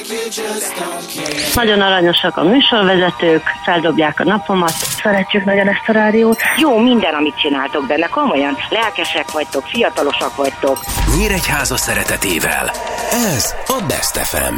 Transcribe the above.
Nagyon aranyosak a műsorvezetők, feldobják a napomat. Szeretjük nagyon ezt a rádiót. Jó minden, amit csináltok benne, komolyan. Lelkesek vagytok, fiatalosak vagytok. Nyíregyháza szeretetével. Ez a Best FM.